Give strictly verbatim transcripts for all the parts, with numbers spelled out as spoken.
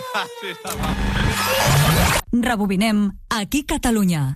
Rebobinem aquí Catalunya.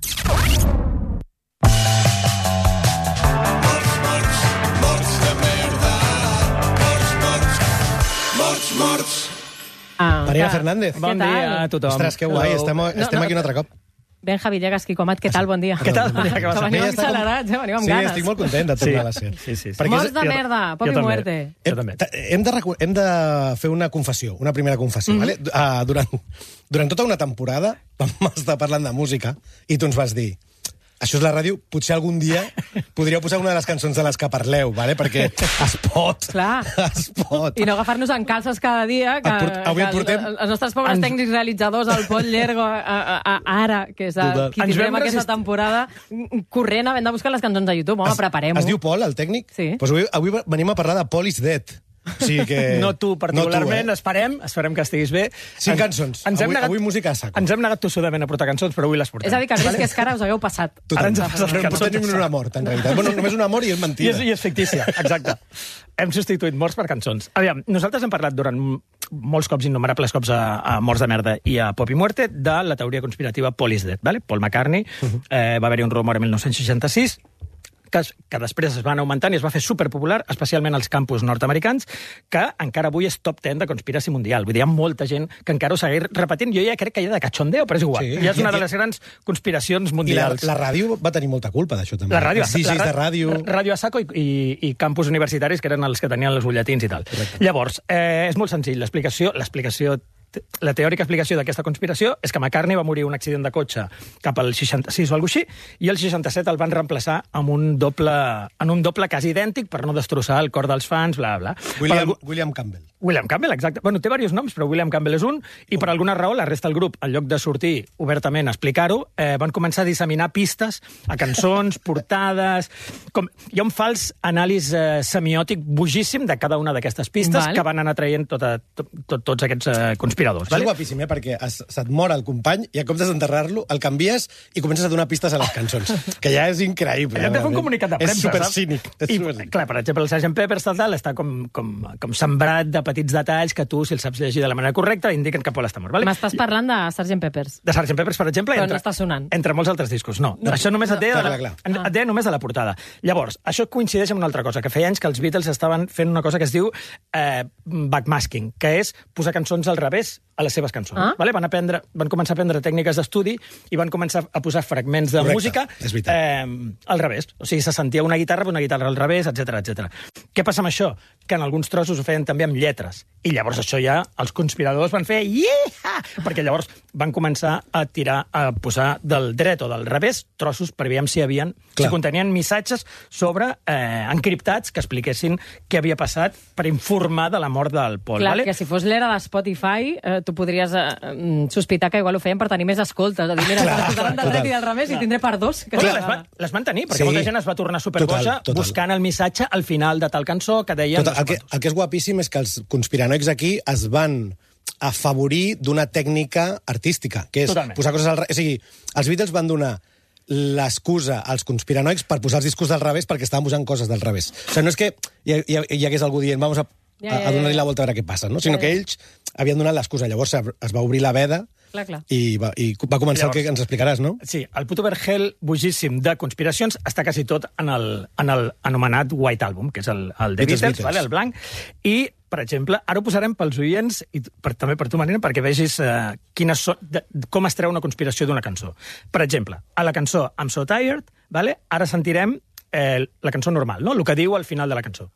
Ah, Marina que... Fernández. Bon dia a tothom. Ostres, que guai, estem, estem aquí un altre cop. Benja Villegas, Quicomat, què tal? Bon dia. Què tal? Bon dia, Que què passa? venim Ja està com- accelerats, eh? Venim amb Sí, ganes. estic molt content de tornar a la ser. Sí, sí, sí. Perquè Morts és- de jo- merda, jo pop i també. muerte. Jo també. Hem de, recu- hem de fer una confessió, una primera confessió. Mm. Vale? Uh, durant, durant tota una temporada vam estar parlant de música i tu ens vas dir això és la ràdio, potser algun dia podríeu posar una de les cançons de les que parleu, vale? Perquè es pot. Clar. Es pot. I no agafar-nos en calces cada dia, que, Et port- avui et que portem- el- els nostres pobres Ens- tècnics realitzadors, el Pol Llergo, a, a, a, ara, que és a, Total. qui Ens tindrem vam aquesta resistir. temporada, corrent, havent de buscar les cançons de YouTube. Home, Es- preparem-ho. Es diu Pol, el tècnic? Sí. Pues avui, avui venim a parlar de Pol is Dead. O sigui que... No tu particularment, no tu, eh? esperem, esperem que estiguis bé. Cinc Ens- cançons. Ens hem Avui- negat, avui música a saco. Ens hem negat tossudament a portar cançons, però avui les portem. És a dir, que el risc és que ara us hagueu passat. Ara ens ha Totalment. passat No hem cançons. portat ni una mort, en realitat. Bueno, només una mort i és I mentida. és, I és fictícia, exacte. Hem substituït morts per cançons. Aviam, nosaltres hem parlat durant molts cops, innumerables cops, a, a Morts de Merda i a Pop i Muerte, de la teoria conspirativa Paul is Dead, vale? Paul McCartney, uh-huh. eh, va haver-hi un rumor en mil nou-cents seixanta-sis, que, es- que després es va anar augmentant i es va fer superpopular, especialment als campus nord-americans, que encara avui és top deu de conspiració mundial. Vull dir, hi ha molta gent que encara ho segueix repetint. Jo ja crec que hi ha de cachondeo, però és igual. Sí. Sí, ja és una I- de les grans conspiracions I la, mundials. la ràdio va tenir molta culpa d'això, també. La ràdio, Els D Js la, de ràdio... Ràdio a saco i, i, i campus universitaris, que eren els que tenien els butlletins i tal. Correcte. Llavors, eh, és molt senzill. L'explicació, l'explicació, la teòrica explicació d'aquesta conspiració és que McCartney va morir en un accident de cotxe cap al seixanta-sis o alguna cosa així, i el seixanta-set el van reemplaçar amb un doble, en un doble quasi idèntic per no destrossar el cor dels fans, bla, bla. William, Per algú- William Campbell. William Campbell, exacte. Bueno, té diversos noms, però William Campbell és un, i per alguna raó la resta del grup, en lloc de sortir obertament a explicar-ho, eh, van començar a disseminar pistes a cançons, portades... Com... Hi ha un fals anàlisi eh, semiòtic bojíssim de cada una d'aquestes pistes Val. que van anar traient tota, tot, tot, tots aquests eh, conspiradors. Això és Vale? guapíssim, eh? Perquè es, se't mor el company i en comptes d'enterrar-lo, el canvies i comences a donar pistes a les cançons. Que ja és increïble. Hem de fer un realment. comunicat de premsa, És super saps? cínic. És I, supercínic. clar, per exemple, el sergent Pepper's tal, tal, està com, com, com sembrat de petits detalls que tu, si els saps llegir de la manera correcta, indiquen que Paul està mort. Vale? M'estàs parlant de sergent Peppers. De sergent Pepper's, per exemple, Però entre, no està sonant. entre molts altres discos. No, no això només et deia, Clar, de la, clar, en- et deia només de la portada. Llavors, això coincideix amb una altra cosa, que feia anys que els Beatles estaven fent una cosa que es diu eh, backmasking, que és posar cançons al revés a les seves cançons. Ah. Vale? Van, aprendre, van començar a aprendre tècniques d'estudi i van començar a posar fragments de Correcte, música és veritat. eh, al revés. O sigui, se sentia una guitarra, una guitarra al revés, etc etc. Què passa amb això? Que en alguns trossos ho feien també amb lletres. I llavors això ja els conspiradors van fer yeah! Perquè llavors van començar a tirar, a posar del dret o del revés trossos per veure si havien, Clar. si contenien missatges sobre eh, encriptats que expliquessin què havia passat per informar de la mort del Paul. Clar, vale? que si fos l'era de Spotify, eh, tu podries eh, mm, sospitar que igual ho feien per tenir més escoltes. A dir, mira, Clar, escoltaran del total. dret i del revés i tindré per dos. Que Però és les, una van, les van tenir, perquè Sí. sí. molta gent es va tornar supergoja Total, total. buscant el missatge al final de tal cançó que deien... Tot, no sé el, que, quantos. el que és guapíssim és que els conspiranoics aquí es van afavorir d'una tècnica artística, que és Totalment. posar coses al revés. O sigui, els Beatles van donar l'excusa als conspiranoics per posar els discos del revés perquè estaven posant coses del revés. O sigui, no és que hi, hi, hi hagués algú dient vamos a, Ja, a, ja, a donar-li ja. la volta a veure què passa, no? Sinó Ja, que ja. ells havien donat l'excusa. Llavors es va obrir la veda Clar, clar. i va, i va començar Llavors- el que ens explicaràs, no? Sí, el puto vergel bojíssim de conspiracions està quasi tot en el, en el anomenat White Album, que és el, el de Beatles, Beatles, Beatles. vale, el blanc, i, per exemple, ara ho posarem pels oients, i per, també per tu, Marina, perquè vegis eh, quines so, de, com es treu una conspiració d'una cançó. Per exemple, a la cançó I'm So Tired, vale, ara sentirem eh, la cançó normal, no? El que diu al final de la cançó.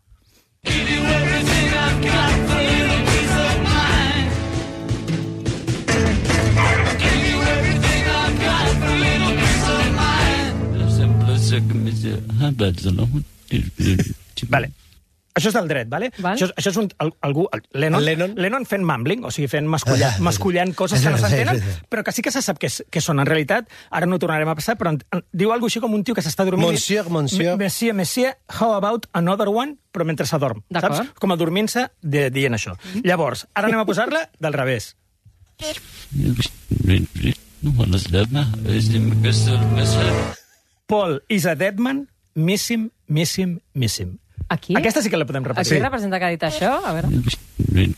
Vale. Això és del dret, vale? Val. Això, això és un, el, algú, el Lennon, El Lennon? Lennon fent mumbling, o sigui, fent mascullant, mascullant coses que no s'entenen, Sí, sí, sí. però que sí que se sap què, què són. En realitat, ara no ho tornarem a passar, però en, en, diu alguna així com un tio que s'està dormint. Monsieur, monsieur. M- Monsieur, monsieur, how about another one? Però mentre s'adorm, D'acord. saps? Com adormint-se de, dient això. Llavors, ara anem a posar-la del revés. Paul is a dead man, miss him, miss him, miss him. Aquí? Aquesta sí que la podem Aquí repetir. representa que ha dit això? A veure.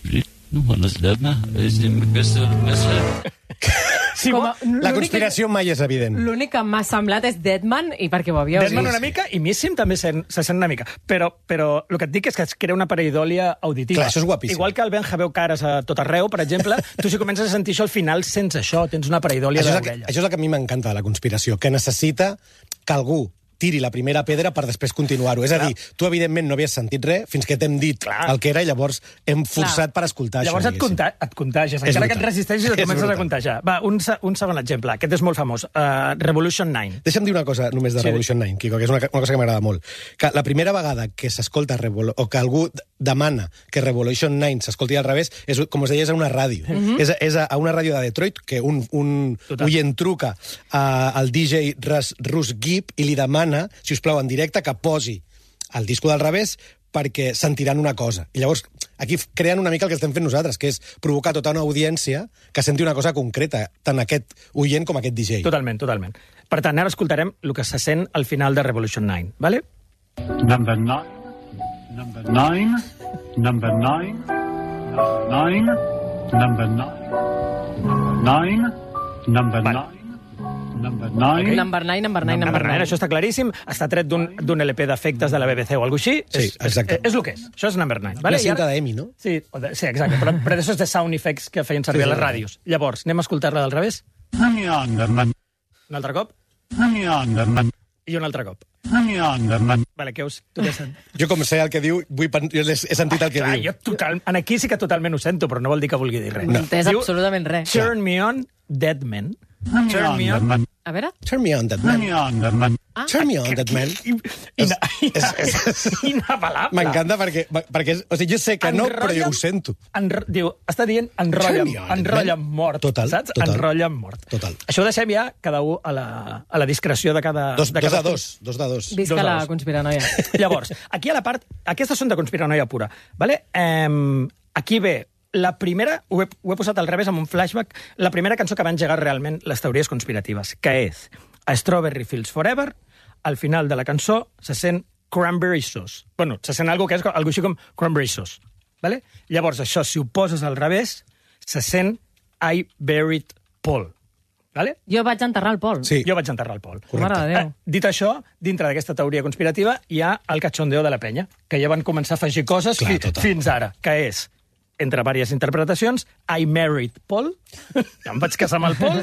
Sí, Com a- La l'únic conspiració mai és evident. L'únic que m'ha semblat és Deadman, i perquè ho havíeu Deadman vist. una mica i Missim també sent, se sent una mica. Però, però el que et dic és que es crea una pareidòlia auditiva. Clar, això és guapíssim. Igual que el Ben Javeu Cares a tot arreu, per exemple, tu si comences a sentir això al final sense això, tens una pareidòlia Això és, el que, d'orella. això és el que a mi m'encanta de la conspiració, que necessita que algú tiri la primera pedra per després continuar-ho. És a dir, tu evidentment no havies sentit res fins que t'hem dit Clar. el que era i llavors hem forçat per escoltar Llavors això. et, conta et contagies, És encara que et brutal. resisteixis et És comences a brutal. contagiar. Va, un, se- un segon exemple, aquest és molt famós, uh, Revolution nine. Deixa'm dir una cosa només de Sí. Revolution nine, Quico, que és una, una cosa que m'agrada molt. Que la primera vegada que s'escolta Revol o que algú demana que Revolution nine s'escolti al revés, és, com us deia, és a una ràdio. Mm -hmm. És, a, és a una ràdio de Detroit que un, un Total. oient truca a, al D J Russ, Russ Gibb i li demana, si us plau, en directe, que posi el disco del revés perquè sentiran una cosa. I llavors, aquí creen una mica el que estem fent nosaltres, que és provocar tota una audiència que senti una cosa concreta, tant aquest oient com aquest D J. Totalment, totalment. Per tant, ara escoltarem el que se sent al final de Revolution nine, vale? Number nine, number nine, number nine, number nine, number nine, number nine, number Vale. nine, number nine. Number nine, number nine, number Number nine, nine. això està claríssim, està tret d'un d'un L P d'efectes de la B B C o alguna cosa així. Sí, és, exacte. És, és el que és. Això és Number nine. Una I cinta ara- d'Emi, no? Sí, o de, sí, exacte, però, però d'això és de sound effects que feien servir Sí, a sí, les sí. ràdios. Llavors, anem a escoltar-la del revés? Honey Underman, Un altre cop? honey Underman, I un altre cop. honey Underman. Vale, què us... Tu què sent? Jo, com sé el que diu, vull pen... jo he he sentit el que Clar, diu. jo total... En aquí sí que totalment ho sento, però no vol dir que vulgui dir res. No entès Diu, absolutament res. Turn me on, dead man. Honey Turn me on. Underman, A veure... Turn me on, that man. honey Underman. Turn me on, that man. Ina, és- és- inabalable. M'encanta perquè, perquè és, o sigui, jo sé que no, però jo ho sento. Enro... Diu, està dient enrotlla'm, Turn me on, enrotlla'm man. mort, Total, saps? total. Enrotlla'm mort. Total. Això ho deixem ja cada un a la, a la discreció de cada... Dos, de dos cada a dos, dos de dos. Visca Dos a la dos. conspiranoia. Llavors, aquí a la part... Aquestes són de conspiranoia pura. Vale? Um, aquí ve la primera... Ho he, ho he posat al revés amb un flashback. La primera cançó que va engegar realment les teories conspiratives, que és A Strawberry Fields Forever. Al final de la cançó se sent cranberry sauce. Bueno, se sent algo que és algo així com cranberry sauce. Vale? Llavors, això, si ho poses al revés, se sent I buried Paul. Vale? Jo vaig enterrar el Pol. Sí. Jo vaig enterrar el Pol. Correcte. Mare de Déu. Eh, dit això, dintre d'aquesta teoria conspirativa hi ha el cachondeo de la penya, que ja van començar a afegir coses Clar, fi, total. fins ara, que és, entre diverses interpretacions, I married Paul, em vaig casar amb el Paul,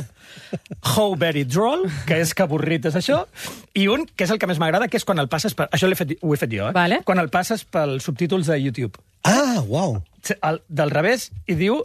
How very droll, que és que avorrit és això, i un, que és el que més m'agrada, que és quan el passes per... Això l'he fet, ho he fet jo, eh? Vale. Quan el passes pels subtítols de YouTube. Ah, uau. El, del revés, i diu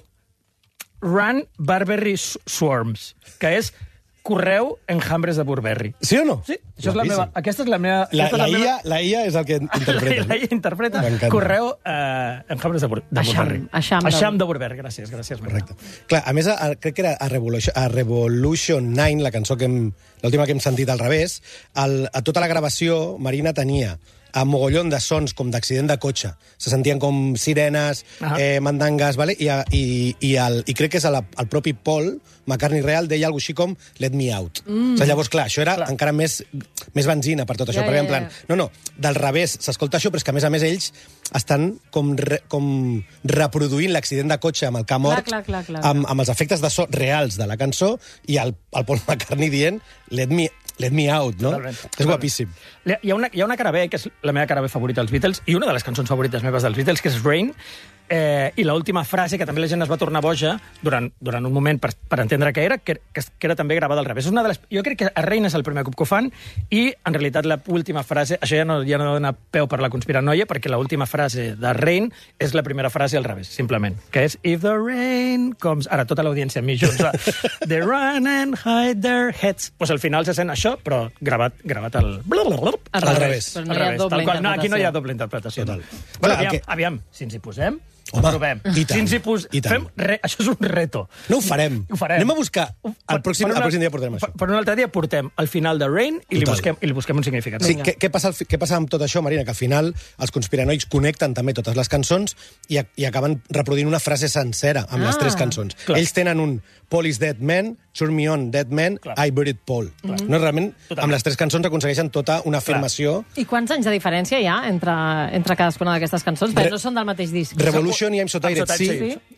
Run Barberry Swarms, que és correu enjambres de Burberry. Sí o no? Sí, això és la Guapíssim. meva, aquesta és la meva... La, aquesta és la, meva- I A, la I A és el que interpreta. La I A interpreta M'encanta. correu eh, enjambres de, Bur de Eixam, Burberry. eixam de- Eixam de Burberry, gràcies, gràcies. Marta. Correcte. Clar, a més, a, a, crec que era a Revolution, a Revolution nine, la cançó que hem, l'última que hem sentit al revés, el, a tota la gravació, Marina tenia a mogollon de sons com d'accident de cotxe. Se sentien com sirenes, Ah. eh, mandangues, vale? I, a- i, i, el, i crec que és el, el propi Paul McCartney real deia alguna així com Let me out. Mm. O sigui, llavors, clar, això era clar. encara més, més benzina per tot això, Ja, perquè ja, en plan, ja. no, no, del revés s'escolta això, però és que a més a més ells estan com, re, com reproduint l'accident de cotxe amb el que ha mort, clar, clar, clar. amb, amb els efectes de so reals de la cançó i el, el Paul McCartney dient Let me, let me out, no? Totalment, És totalment. guapíssim. Hi ha, una, hi ha una cara B, que és la meva cara B favorita dels Beatles, i una de les cançons favorites meves dels Beatles, que és Rain, eh, i l'última frase, que també la gent es va tornar boja durant, durant un moment per, per entendre què era, que, que, que era també gravada al revés. És una de les, jo crec que a Rain és el primer cop que ho fan, i en realitat l'última frase, això ja no, ja no dona peu per la conspiranoia, perquè l'última frase de Rain és la primera frase al revés, simplement, que és If the rain comes... Ara, tota l'audiència amb mi junts, va. They run and hide their heads. Pues al final se sent això, però gravat, gravat al... Al Al revés. revés. Però no Al hi ha revés, doble tal qual. No, aquí no hi ha interpretació. doble interpretació. Total. Bueno, Clar, aviam, que- aviam, si ens hi posem, ho Home, provem. i tant, Si ens hi pos... i tant. Fem re... Això és un reto. No ho farem. Ho farem. Anem a buscar. El pròxim, Per el una- pròxim dia portarem això. Per, per un altre dia portem el final de Rain i li, Total. busquem, i li busquem un significat. Sí, Vinga. què, què, passa, al fi- què passa amb tot això, Marina? Que al final els conspiranoics connecten també totes les cançons i, a- i acaben reproduint una frase sencera amb Ah, les tres cançons. clar. Ells tenen un Paul is dead man, Turn me on, dead man, Clar. I buried Paul. No, realment, Totalment. amb les tres cançons aconsegueixen tota una afirmació. I quants anys de diferència hi ha entre, entre cadascuna d'aquestes cançons? Perquè no són del mateix disc. Revolution i I'm so tired, I'm so sí, tired, sí.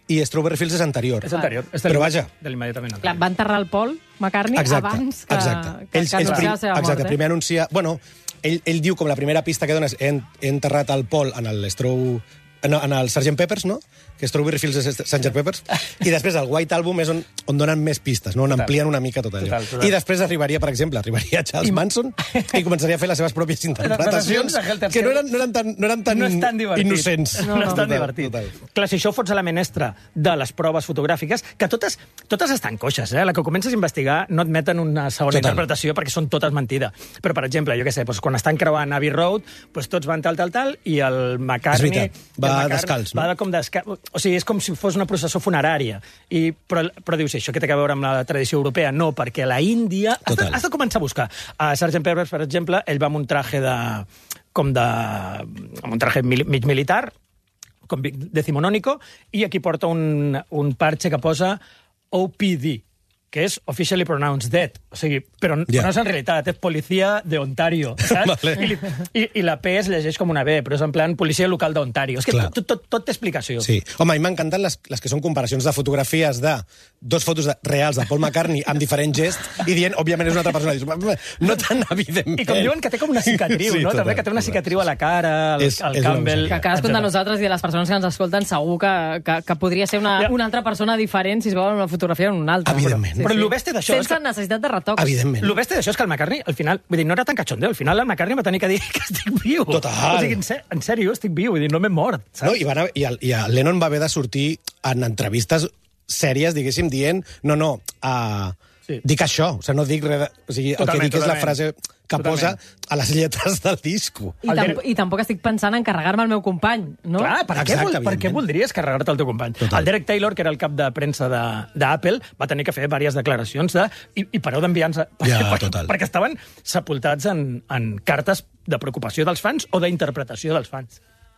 i Strawberry Fields és anterior. És anterior. És Però vaja. De l'immediatament Clar, anterior. va enterrar el Paul McCartney Exacte, abans que, exacte. que, Ells- que ells anunciar prim- la seva exacte, mort. Eh? primer anuncia... Bueno, ell, ell diu com la primera pista que dones, he, he enterrat el Paul en el Straw... No, en el sergent Peppers, no? Que Strawberry Fields és sergent Peppers. I després el White Album és on, on donen més pistes, no? On amplien una mica tot allò. Total, total. I després arribaria, per exemple, arribaria Charles Manson i començaria a fer les seves pròpies interpretacions, de Helter que no eren, no eren tan, no eren tan, no és tan divertit. innocents. No, no, no és tan Total, divertit. total. Clar, si això ho fots a la menestra de les proves fotogràfiques, que totes, totes estan coixes, eh? La que comences a investigar no admeten una segona Total. interpretació perquè són totes mentida. Però, per exemple, jo què sé, doncs, quan estan creuant Abbey Road, doncs tots van tal, tal, tal, i el McCartney... És veritat, i el va McCartney descalç, no? Va de com descalç. O sigui, és com si fos una processó funerària. I, però, però dius, això què té a veure amb la tradició europea? No, perquè a la Índia... Has de, Total. has de començar a buscar. A sergent Peppers, per exemple, ell va amb un traje de... com de... amb un traje mil, mig militar, com decimonònico, i aquí porta un, un parche que posa O P D, que és Officially Pronounced Dead. O sigui, però, Ja. però no és en realitat, és Policia de Ontario, saps? Vale. I, li- i, I la P es llegeix com una B, però és en plan Policia Local d'Ontario. És que Clar. tot, tot, tot té explicació. Sí. Home, a mi m'encanten les, les que són comparacions de fotografies de dos fotos de, reals de Paul McCartney amb diferents gests i dient, òbviament, és una altra persona. Dius, no tan evidentment. I com diuen que té com una cicatriu, Sí, no? total, També que té una total. cicatriu a la cara, el, És- el és una Campbell... bogeria. Que cadascun de etcètera. nosaltres i de les persones que ens escolten segur que, que, que podria ser una, Ja. una altra persona diferent si es veuen una fotografia en una altra. Evidentment. Però el bèstia d'això és Sense que- necessitat de retocs. Evidentment. El bèstia d'això és que el McCartney, al final, vull dir, no era tan cachondeo, al final el McCartney va tenir que dir que estic viu. Total. O sigui, en, ser, en sèrio, estic viu, vull dir, no m'he mort, saps? No, i, van, haver- i, el, I el Lennon va haver de sortir en entrevistes sèries, diguéssim, dient no, no, uh, Sí. sí. dic això, o sigui, no dic res... De, o sigui, Totalment, el que dic és la totalment. frase que Totalment. posa a les lletres del disco. I, El tamp Derek- I tampoc estic pensant en carregar-me el meu company, no? Clar, per, què, Exacte, vol, per què evidentment. voldries carregar-te el teu company? Total. El Derek Taylor, que era el cap de premsa de- d'Apple, va tenir que fer diverses declaracions de... I, i pareu d'enviar-nos... Ja, perquè, total. perquè estaven sepultats en, en cartes de preocupació dels fans o d'interpretació dels fans.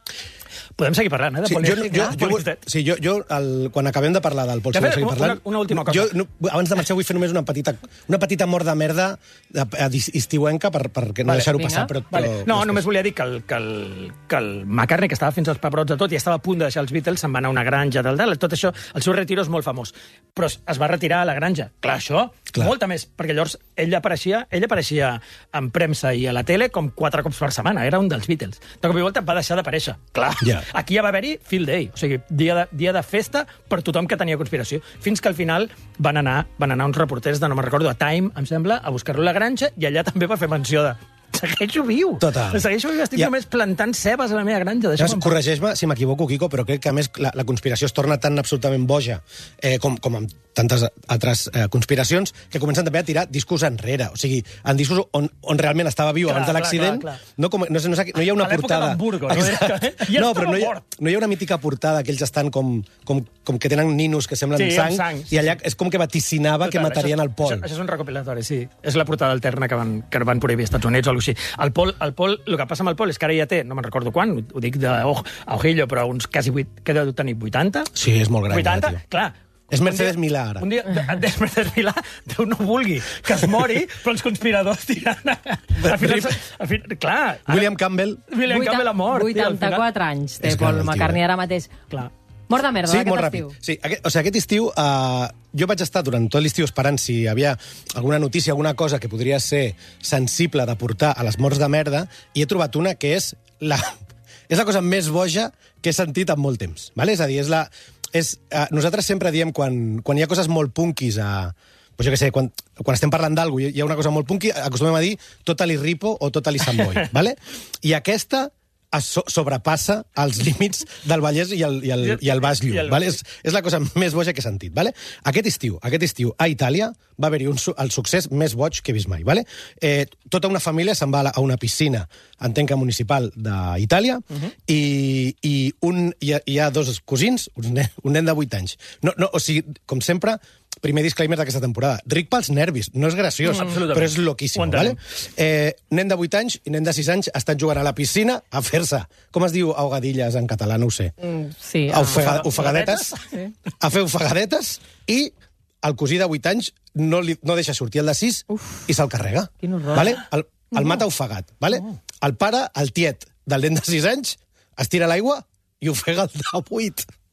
Podem seguir parlant, eh? De Sí, Paul jo, Stanley, jo, clar, jo, Paul Stanley. sí, jo, jo el, quan acabem de parlar del Paul De Stanley, fet, seguir una- parlant... una última cosa. Jo, no, abans de marxar vull fer només una petita, una petita mort de merda eh, eh, estiuenca per, perquè no Vale, deixar-ho vinga. passar. Però, Vale. però, No, després. només volia dir que el, que, el, que el McCartney, que estava fins als pebrots de tot i estava a punt de deixar els Beatles, se'n va anar a una granja, tal, tal, tot això, el seu retiro és molt famós. Però es es va retirar a la granja. Clar, això, Clar. molta més, perquè llavors ell apareixia, ell apareixia en premsa i a la tele com quatre cops per setmana, era un dels Beatles. De cop i volta va deixar d'aparèixer. Clar, Ja. aquí ja va haver-hi field day, o sigui, dia de, dia de festa per tothom que tenia conspiració, fins que al final van anar, van anar uns reporters de, no me'n recordo, a Time, em sembla, a buscar-lo a la granja, i allà també va fer menció de segueixo viu. Total. Segueixo viu, estic Ja. només plantant cebes a la meva granja. Llavors, Deixa'm... corregeix-me si m'equivoco, Quico, però crec que, a més, la, la conspiració es torna tan absolutament boja eh, com, com amb tantes altres eh, conspiracions que comencen també a tirar discos enrere. O sigui, en discos on, on realment estava viu Clar, abans de clar, l'accident, clar, clar. no, com, no, sé, no, sé, no hi ha una A l'època portada... d'Hamburgo, no? Exacte. Ja no, estava però no hi, ha, mort. no hi ha una mítica portada que ells estan com, com, com que tenen ninos que semblen Sí, amb sang, sang, sí, i allà és com que vaticinava que Total, matarien això, el Paul. Això, això és un recopilatori, sí. És la portada alterna que van, que van prohibir als Estats Units o alguna cosa així. El Paul, el Paul, el que passa amb el Paul és que ara ja té, no me'n recordo quan, ho dic de oh, a ojillo, però uns quasi vuit, que deu tenir vuitanta? Sí, és molt gran. vuitanta? Ja, tio. Clar. És Un Mercedes dia- Milà, ara. Un dia, de- de- Mercedes Milà, Déu no vulgui que es mori, però els conspiradors tirant... Al final, al final, clar. ara- William Campbell... William Vuita- Campbell ha mort. tio, al final. vuitanta-quatre anys té És Paul gran, el tio, McCartney eh? ara mateix. Clar. Mort de merda, Sí, aquest molt estiu. ràpid. Sí, aquest, o sigui, aquest estiu uh, jo vaig estar durant tot l'estiu esperant si hi havia alguna notícia, alguna cosa que podria ser sensible de portar a les morts de merda, i he trobat una que és la, és la cosa més boja que he sentit en molt temps. Vale? És a dir, és la, és, uh, nosaltres sempre diem, quan, quan hi ha coses molt punkis a... Pues jo què sé, quan, quan estem parlant d'algú i hi ha una cosa molt punky, acostumem a dir Totally Ripo o Totally Samboy. Vale? I aquesta es so sobrepassa els límits del Vallès i el, i el, i el Baix Llull. I el- Vale? És, és la cosa més boja que he sentit. Vale? Aquest estiu, aquest estiu a Itàlia va haver-hi un, su- el succés més boig que he vist mai. Vale? Eh, tota una família se'n va a, la, a una piscina, entenc que municipal d'Itàlia, uh -huh. i, i un, hi, ha, hi ha dos cosins, un nen, un nen de vuit anys. No, no, o sigui, com sempre, primer disclaimer d'aquesta temporada. Ric pels nervis, no és graciós, Absolutament. però és loquíssim. Ho entenem. Vale? Eh, nen de vuit anys i nen de sis anys estan jugant a la piscina a fer-se, com es diu ahogadilles en català, no ho sé. Mm, sí, A ah, ofega, ofegadetes, Sí. a fer ofegadetes, i el cosí de vuit anys no, li, no deixa sortir el de sis i se'l carrega. Quin horror. Vale? El, el mata ofegat. Vale? El pare, el tiet del nen de sis anys, es tira a l'aigua i ofega el de vuit.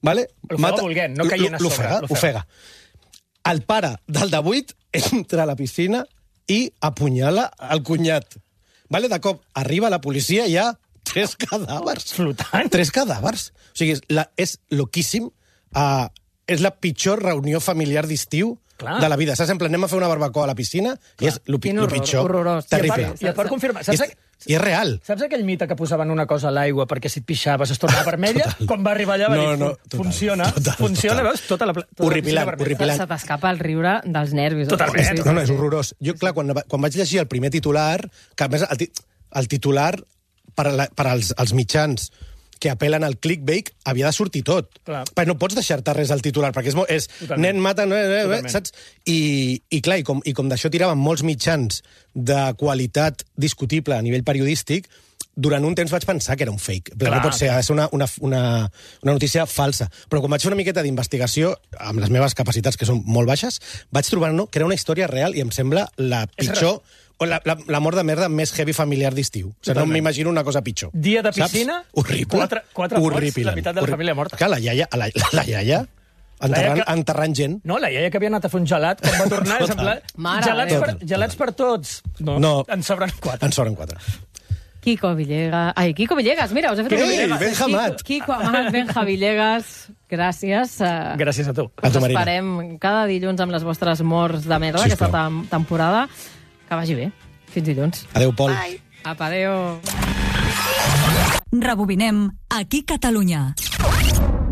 vale? L'ofega volent, no caient a sobre, L'ofega, l'ofega. ofega. El pare del de vuit entra a la piscina i apunyala el cunyat. Vale? De cop arriba la policia i hi ha tres cadàvers. Flotant? Tres cadàvers. O sigui, és, la, és loquíssim. Uh, és la pitjor reunió familiar d'estiu Clar. de la vida. Saps? En plan, anem a fer una barbacoa a la piscina i és lo, pi- Quin lo horror, pitjor. horrorós. Terrible. I a part, i a part confirmar... Saps, És, I és real. saps aquell mite que posaven una cosa a l'aigua perquè si et pixaves es tornava vermella? Total. Quan va arribar allà va No, dir, no, "Fun- total, funciona, total, funciona, total. veus? Tota la, pla- tota Horripilant, la piscina vermella. horripilant. Se t'escapa el riure dels nervis. Totalment. Sí, sí, No, no, sí. és horrorós. Jo, clar, quan, va- quan vaig llegir el primer titular, que a més el, ti- el titular per, a la, per als, als mitjans que apel·len al clickbait, havia de sortir tot. Clar. Perquè no pots deixar-te res al titular, perquè és, mo- és Totalment. nen mata, no, eh, eh, Totalment. saps? I, i clar, i com, i com d'això tiraven molts mitjans de qualitat discutible a nivell periodístic, durant un temps vaig pensar que era un fake. Però Clar, no pot ser, ha de ser una, una, una, una notícia falsa. Però quan vaig fer una miqueta d'investigació, amb les meves capacitats, que són molt baixes, vaig trobar no, que era una història real i em sembla la És pitjor... O la, la, la mort de merda més heavy familiar d'estiu. O sigui, no Totalment. m'imagino una cosa pitjor. Dia de Saps? piscina, Horrible. quatre- quatre morts, Horripilant. la meitat de la Horri- família morta. Clar, la iaia, la, la, la iaia enterrant, iaia que- enterrant gent. No, la iaia que havia anat a fer un gelat, quan va tornar, és en Total. plan, Mare gelats, de per, Déu. gelats per tots. No, No. en sobren quatre. En sobren quatre. Kiko Villegas... Ai, Kiko Villegas, mira, us he fet Ei, un Villegas. Benja Amat. Kiko Amat, Benja Villegas, gràcies. Uh, Gràcies a tu. A tu, us Marina. esperem cada dilluns amb les vostres morts de merda, Sisplau. aquesta tem temporada. Que vagi bé. Fins dilluns. Adéu, Pol. Apa, adéu. Rebobinem aquí Catalunya.